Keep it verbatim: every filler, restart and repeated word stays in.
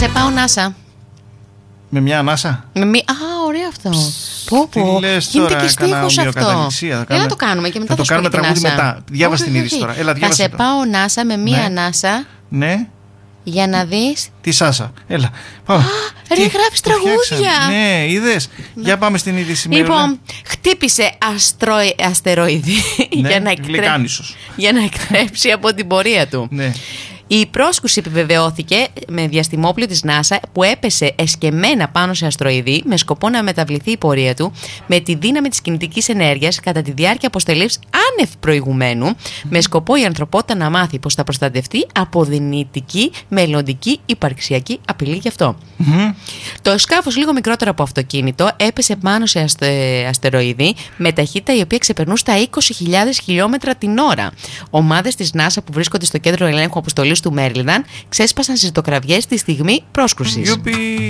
σε πάω NASA. Με μια ανάσα. Με μια... Α, ωραίο αυτό. Πω, πω. Γίνεται και στίχος αυτό. Έλα να το κάνουμε και μετά θα το κάνουμε τραγούδι μετά. Διάβασε την είδηση τώρα. Έλα, θα σε το. Πάω NASA με μια ανάσα. Ναι. Για να δεις. Τη Σάσα. Έλα. Πάμε. Α, ρε, γράφεις τραγούδια. Ναι, είδες. Ναι. Για πάμε στην είδηση. Λοιπόν, χτύπησε αστρο... αστεροειδή. Ναι, για, να εκτρέ... για να εκτρέψει από την πορεία του. Ναι. Η πρόσκρουση επιβεβαιώθηκε με διαστημόπλιο της NASA που έπεσε εσκεμμένα πάνω σε αστροειδή με σκοπό να μεταβληθεί η πορεία του με τη δύναμη της κινητικής ενέργειας κατά τη διάρκεια αποστελής άνευ προηγουμένου, με σκοπό η ανθρωπότητα να μάθει πως θα προστατευτεί από δυνητική μελλοντική υπαρξιακή απειλή γι' αυτό. Mm-hmm. Το σκάφος, λίγο μικρότερο από αυτοκίνητο, έπεσε πάνω σε αστε... αστεροειδή με ταχύτητα η οποία ξεπερνούσε στα είκοσι χιλιάδες χιλιόμετρα την ώρα. Ομάδες της NASA που βρίσκονται στο κέντρο ελέγχου αποστολής του Μέριλντ ξέσπασαν στις ζητοκραυγές τη στιγμή πρόσκρουσης.